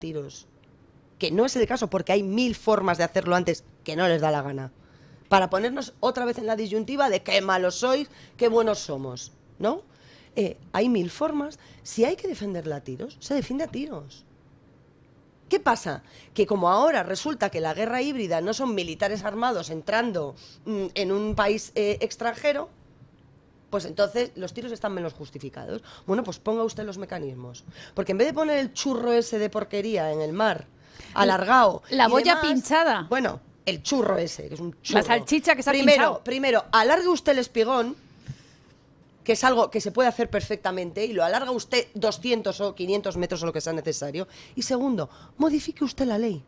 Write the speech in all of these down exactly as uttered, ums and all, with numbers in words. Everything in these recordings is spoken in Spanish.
tiros. Que no es el caso, porque hay mil formas de hacerlo antes que no les da la gana. Para ponernos otra vez en la disyuntiva de qué malos sois, qué buenos somos, ¿no? Eh, hay mil formas. Si hay que defenderla a tiros, se defiende a tiros. ¿Qué pasa? Que como ahora resulta que la guerra híbrida no son militares armados entrando mm, en un país eh, extranjero, pues entonces los tiros están menos justificados. Bueno, pues ponga usted los mecanismos. Porque en vez de poner el churro ese de porquería en el mar, alargado... La y boya demás, pinchada. Bueno, el churro ese, que es un churro. La salchicha que se ha primero, pinchado. Primero, alargue usted el espigón, que es algo que se puede hacer perfectamente, y lo alarga usted doscientos o quinientos metros o lo que sea necesario. Y segundo, modifique usted la ley,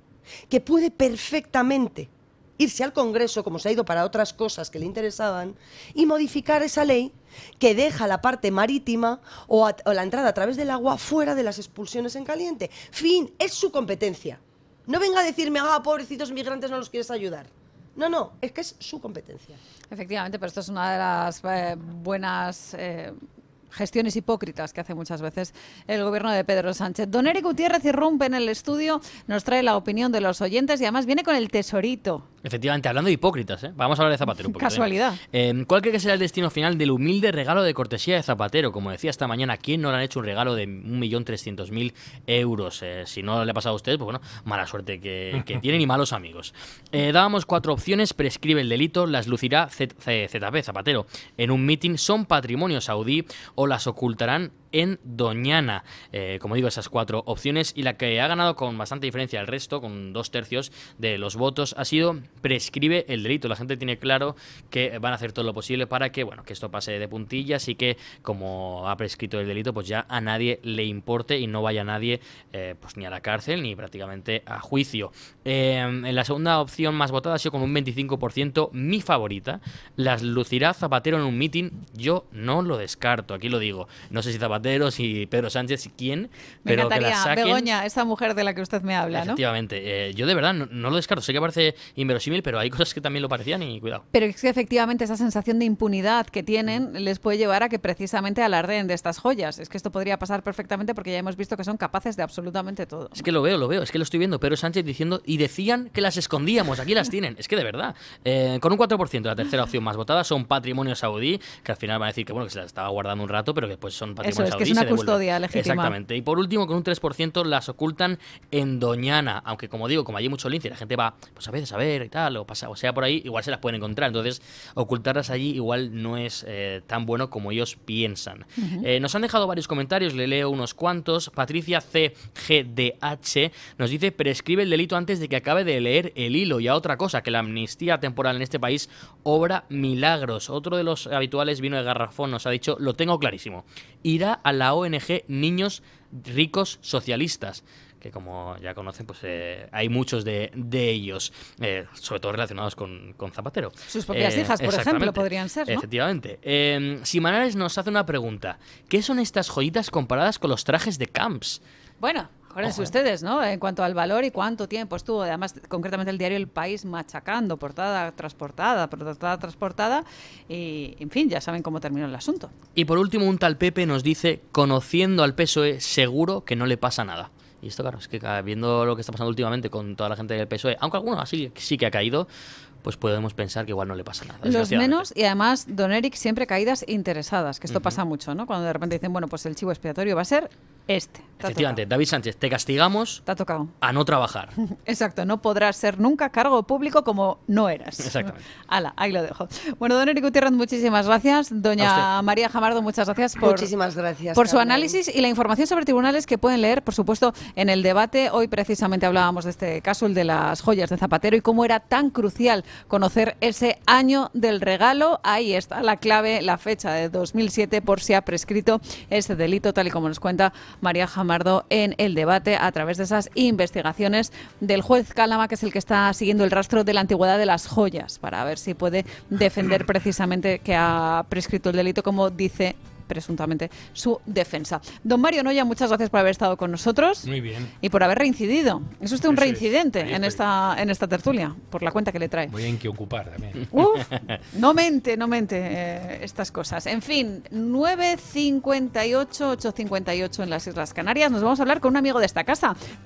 que puede perfectamente irse al Congreso, como se ha ido para otras cosas que le interesaban, y modificar esa ley que deja la parte marítima o, a, o la entrada a través del agua fuera de las expulsiones en caliente. Fin, es su competencia. No venga a decirme, ah, pobrecitos migrantes, no los quieres ayudar. No, no, es que es su competencia. Efectivamente, pero esto es una de las eh, buenas eh, gestiones hipócritas que hace muchas veces el gobierno de Pedro Sánchez. Don Eric Gutiérrez irrumpe en el estudio, nos trae la opinión de los oyentes y además viene con el tesorito. Efectivamente, hablando de hipócritas, ¿eh? Vamos a hablar de Zapatero un poquito. Casualidad. ¿eh? ¿Cuál cree que será el destino final del humilde regalo de cortesía de Zapatero? Como decía esta mañana, ¿quién no le han hecho un regalo de un millón trescientos mil euros? Eh, si no le ha pasado a usted, pues bueno, mala suerte que, que tienen y malos amigos. Eh, dábamos cuatro opciones: prescribe el delito, las lucirá Z P, Zapatero en un mitin, son patrimonio saudí o las ocultarán en Doñana. Eh, como digo, esas cuatro opciones, y la que ha ganado con bastante diferencia al resto, con dos tercios de los votos, ha sido prescribe el delito. La gente tiene claro que van a hacer todo lo posible para que, bueno, que esto pase de puntillas y que, como ha prescrito el delito, pues ya a nadie le importe y no vaya nadie eh, pues ni a la cárcel ni prácticamente a juicio. Eh, en la segunda opción más votada ha sido con un veinticinco por ciento, mi favorita, las lucirá Zapatero en un mitin. Yo no lo descarto, aquí lo digo. No sé si Zapatero, si Pedro Sánchez, si quién, me pero que la saquen. Begoña, esa mujer de la que usted me habla, ¿no? Efectivamente. Eh, yo de verdad no, no lo descarto. Sé que parece inverosímil, pero hay cosas que también lo parecían y cuidado. Pero es que efectivamente esa sensación de impunidad que tienen les puede llevar a que precisamente alardeen de estas joyas. Es que esto podría pasar perfectamente porque ya hemos visto que son capaces de absolutamente todo. Es que lo veo, lo veo. Es que lo estoy viendo. Pedro Sánchez diciendo, y decían que las escondíamos. Aquí las tienen. Es que de verdad. Eh, con un cuatro por ciento, la tercera opción más votada son patrimonio saudí, que al final van a decir que bueno que se las estaba guardando un rato, pero que pues son patrimonio Eso, saudí. Es que es una custodia legítima. Exactamente. Y por último, con un tres por ciento las ocultan en Doñana. Aunque, como digo, como hay mucho lince, la gente va pues a veces a ver y tal, o, pasa, o sea por ahí, igual se las pueden encontrar. Entonces, ocultarlas allí igual no es eh, tan bueno como ellos piensan. Uh-huh. eh, nos han dejado varios comentarios, le leo unos cuantos. Patricia C G D H nos dice, prescribe el delito antes de que acabe de leer el hilo. Y a otra cosa, que la amnistía temporal en este país obra milagros. Otro de los habituales, Vino de Garrafón, nos ha dicho, lo tengo clarísimo. Irá a la O N G Niños Ricos Socialistas, que como ya conocen, pues eh, hay muchos de, de ellos, eh, sobre todo relacionados con, con Zapatero. Sus propias eh, hijas, por ejemplo, podrían ser, ¿no? Efectivamente. Eh, Simanares nos hace una pregunta. ¿Qué son estas joyitas comparadas con los trajes de Camps? Bueno, acuérdense ustedes, ¿no? En cuanto al valor y cuánto tiempo estuvo, además, concretamente el diario El País machacando, portada tras portada, portada tras portada, y, en fin, ya saben cómo terminó el asunto. Y por último, un tal Pepe nos dice, conociendo al P S O E, seguro que no le pasa nada. Y esto, claro, es que viendo lo que está pasando últimamente con toda la gente del P S O E, aunque alguno así sí que ha caído, pues podemos pensar que igual no le pasa nada. Los menos, y además, don Eric, siempre caídas interesadas, que esto uh-huh. pasa mucho, ¿no? Cuando de repente dicen, bueno, pues el chivo expiatorio va a ser este. Efectivamente, David Sánchez, te castigamos te ha tocado. a no trabajar. Exacto, no podrás ser nunca cargo público como no eras. Exactamente. Hala, ahí lo dejo. Bueno, don Eric Gutiérrez, muchísimas gracias. Doña María Jamardo, muchas gracias por, muchísimas gracias, por su Carmen. análisis y la información sobre tribunales que pueden leer, por supuesto, en el debate. Hoy precisamente hablábamos de este caso, el de las joyas de Zapatero, y cómo era tan crucial conocer ese año del regalo. Ahí está la clave, la fecha de dos mil siete, por si ha prescrito ese delito, tal y como nos cuenta María Jamardo en el debate a través de esas investigaciones del juez Cálama, que es el que está siguiendo el rastro de la antigüedad de las joyas, para ver si puede defender precisamente que ha prescrito el delito, como dice presuntamente su defensa. Don Mario Noya, muchas gracias por haber estado con nosotros. Muy bien. Y por haber reincidido. Es usted un Eso es. reincidente Ahí en estoy. esta, en esta tertulia, por la cuenta que le trae. Voy a inquiocupar también. Uf, no mente, no mente eh, estas cosas. En fin, nueve cincuenta y ocho, ocho cincuenta y ocho en las Islas Canarias. Nos vamos a hablar con un amigo de esta casa.